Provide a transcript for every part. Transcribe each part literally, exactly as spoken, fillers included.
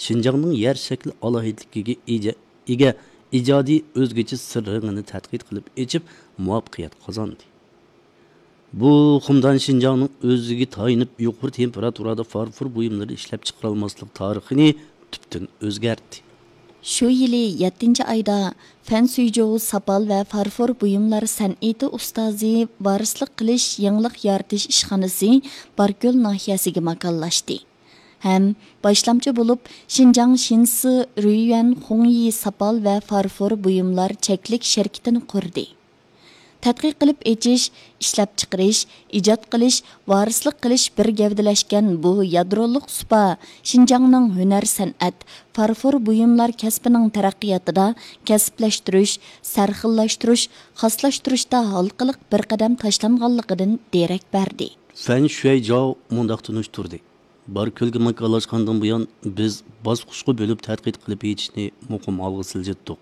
Şinjanның yer şəkli alohidligiga ega, ega ijodiy o'zgacha sirrini tadqiq qilib echib muvaffaqiyat qozondi. Bu Xumdan Şinjanның o'ziga tayinib yuqori temperaturada farfor buyumlari ishlab chiqara olmaslik tarixini tubdan o'zgartdi. Shu yili yettinchi ayda Fan Suyjou sapal va farfor buyumlar san'ati ustozi varislik qilish yangilik yaratish ishxonasi Barko'l nahiyasiga makonlashdi. Ham boshlamchi bo'lib Xinjiang Shinsi Ruiyuan Hongyi sapal va farfor buyumlar cheklik shirkatini qurdi. Tadqiq qilib echish, ishlab chiqarish, ijod qilish, varislik qilish bir gavdalashgan bu yadroliq supa Xinjiangning hunar san'at, farfor buyumlar kasbining taraqqiyotida kasblashtirish, sarxillashtirish, xoslashtirishda halqiliq bir qadam tashlanganligidan derak berdi. Fan Shuayjao mundaq tunishtirdi. Barko'lga makonlashgandan buyon biz bosqichga bo'lib tadqiq qilib yetishni muqim olg'a siljitdik.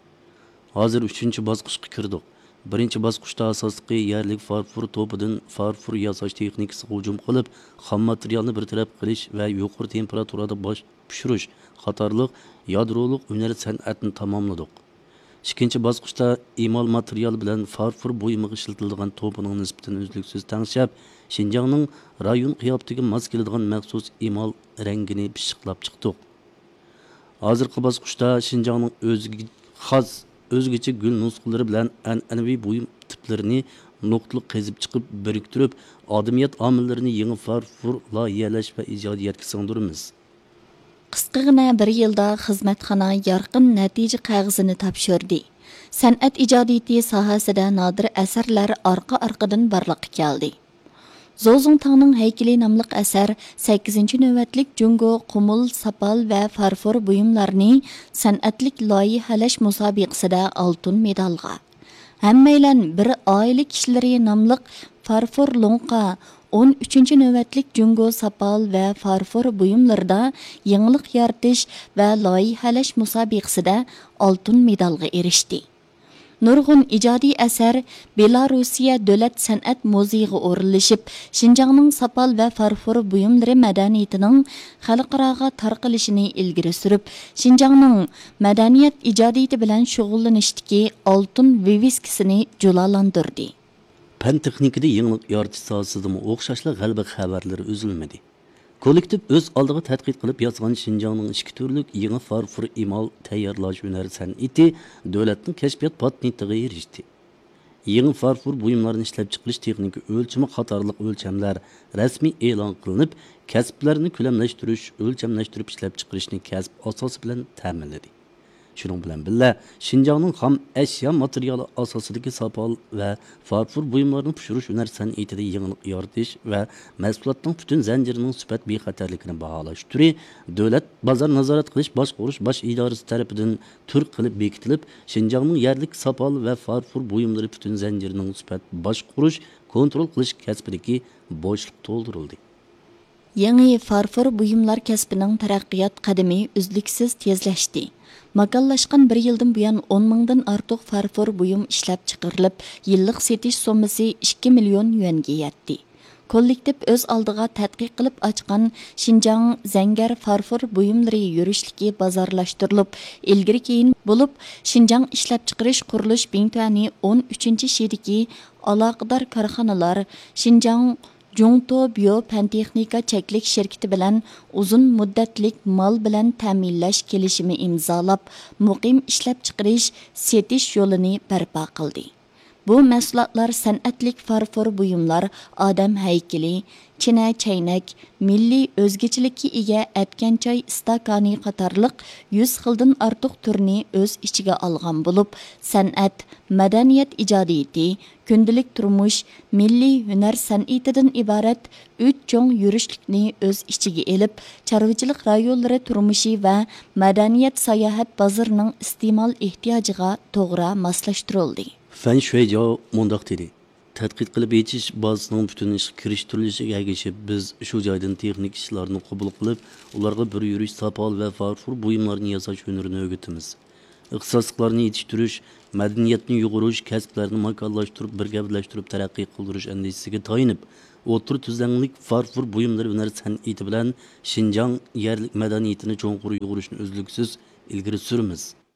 Hozir uchinchi bosqichga kirdik. Birinchi bosqichda asosli yerlik farfor to'pidan farfor yasash texnikasiga hujum qilib, xom materialni bir taraf qilish va yuqori temperaturada bosh pishirish qatorliq yadroliq hunar san'atni tamomladik. Ikkinchi bosqichda imol material bilan farfor buyumiga ishlatiladigan to'pining nisbatan uzluksiz tangshab, Xinjiangning rayon qiyofatiga mos keladigan maxsus imol rangini pishiqlab chiqdik. Hozirgi bosqichda Xinjiangning o'ziga xos o'zgacha gul nusxalari bilan an'anaviy buyum tiplarini nuqtali qezib chiqib biriktirib, odamiyat omillarini yangi farfor loyihalash va ijodiyatga singdiramiz. Qisqagina bir yilda xizmatxona yorqin natija qog'ozini topshirdi. San'at ijodiyati sohasida nodir asarlar orqa-orqadan barliqqa keldi. Zozongtangning haykali nomli asar sakkizinchi navbatlik Jungo qumul, sapal va farfor buyumlarni san'atlik loyihalash musobaqasida oltin medalga. Hammaylan bir oila kishilari nomli farfor lo'nqa o'n uchinchi navbatlik Jungo sapal va farfor buyumlarda yangilik yaratish va loyihalash musobaqasida oltin medalga erishdi. Nurg'un ijodiy asar Belarusiya Davlat san'at muzeyiga o'rinlashib, Xinjiangning sapal va farfor buyumlari madaniyatining xalqaroga tarqalishini ilgari surib, Xinjiangning madaniyat ijodiyati bilan shug'ullanishdagi oltin viviskasini jalolantirdi. Fan texnikada yangilik yaratish sohasida o'xshashli g'alaba xabarlari uzilmadi. Kollektiv o'z oldiga tadqiq qilib yozgan Xinjiangning ikki turlik yangi farfor imol tayyorlash hunar san'ati davlatning kashfiyot patentiga erishdi. Yangi farfor buyumlarini ishlab chiqarish texnika o'lchami qatorliq o'lchamlar rasmiy e'lon qilinib, kasblarni ko'lamlashtirish, o'lchamlashtirib ishlab chiqarishni kasb asosi bilan ta'minladi. Shuning bilan birga Xinjiangning xom ashyo materiali asosidagi sapal va farfor buyumlarini pishirish hunar san'atida yangilik yaratish va mahsulotning butun zanjirining sifat bexatarligini baholash turi davlat bozor nazorat qilish boshqarish bosh idorasi tomonidan tur qilib bekitilib, Xinjiangning yerlik sapal va farfor buyumlari butun zanjirining sifat boshqarish, kontrol qilish kasbidagi bo'shliq to'ldirildi. Yangi farfor buyumlar kasbining taraqqiyot qadami uzluksiz tezlashdi. Makonlashgan bir yildan buyon o'n mingdan ortiq farfor buyum ishlab chiqarilib, yillik setish summasi ikki million yuanga yetdi. Kollektiv o'z oldiga tadqiq qilib ochgan Xinjiang zangar farfor buyumlari yurishligi bozorlashtirilib, ilgari keyin bo'lib, Xinjiang ishlab chiqarish qurilish bintani o'n uchinchi shidagi aloqador korxonalar Xinjiang Jungto Bio Pantexnika cheklik shirkati bilan uzun muddatlik mal bilan ta'minlash kelishimi imzolab, muqim ishlab chiqarish, setish yo'lini barpo qildi. Bu mahsulotlar san'atlik farfor buyumlar, odam haykali, china chaynak, milliy o'zgachilikka ega atkan choy stakani qatorliq yuz xildan ortiq turni o'z ichiga olgan bo'lib, san'at, madaniyat ijodiyati, kundalik turmush, milliy hunar san'atidan iborat uch cho'ng yurishlikni o'z ichiga elib, chorvachilik rayonlari turmushi va madaniyat sayohat bozorining iste'mol ehtiyojiga to'g'ri moslashtirildi. Fan Shuayjao mundaq dedi. Tadqiq qilib yetish bazasining butun ishga kirishtirishiga ergashib, biz shu joydan texnik ishlarni qabul qilib, ularga bir yurish sapal va farfor buyumlarini yasash hunarini o'rgatamiz. ixtisosliklarni yetishtirish, madaniyatni yug'urish, kasblarni makonlashtirib, birgablashtirib taraqqiy qildirish andishasiga tayinib, o'tir tuzlanlik farfor buyumlari hunar san'ati bilan Şinjan yerlik madaniyatini cho'nqur yo'g'irishni uzluksiz ilgari suramiz.